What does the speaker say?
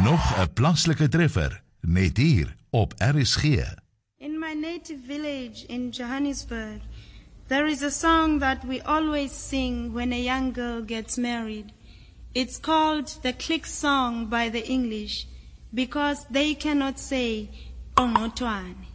Nog 'n plaaslike treffer, net hier op RSG. In my native village in Johannesburg, there is a song that we always sing when a young girl gets married. It's called the click song by the English, because they cannot say, "Ongotwane."